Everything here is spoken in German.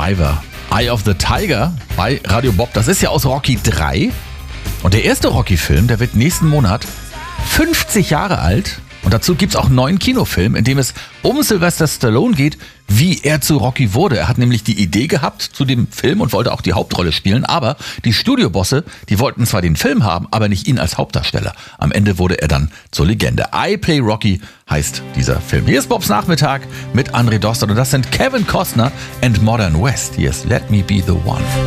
Driver, Eye of the Tiger bei Radio Bob. Das ist ja aus Rocky 3. Und der erste Rocky-Film, der wird nächsten Monat 50 Jahre alt. Und dazu gibt es auch einen neuen Kinofilm, in dem es um Sylvester Stallone geht, wie er zu Rocky wurde. Er hat nämlich die Idee gehabt zu dem Film und wollte auch die Hauptrolle spielen. Aber die Studiobosse, die wollten zwar den Film haben, aber nicht ihn als Hauptdarsteller. Am Ende wurde er dann zur Legende. I Play Rocky heißt dieser Film. Hier ist Bobs Nachmittag mit André Dostert und das sind Kevin Costner and Modern West. Hier ist Let Me Be The One.